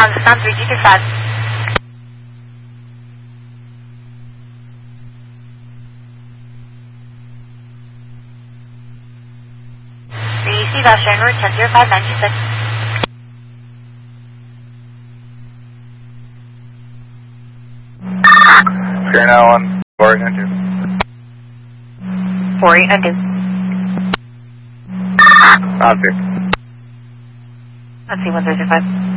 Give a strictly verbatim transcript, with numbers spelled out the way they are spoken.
Sound sound three G two five. Receive Australian route ten zero five nine two six. Sure now on four eight nine two. four eight nine two. Object. Let's see one three zero five.